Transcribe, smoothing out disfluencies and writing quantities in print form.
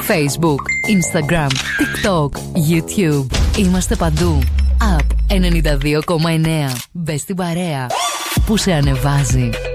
Facebook, Instagram, TikTok, YouTube. Είμαστε παντού. App 92,9. Μπες στην παρέα που σε ανεβάζει.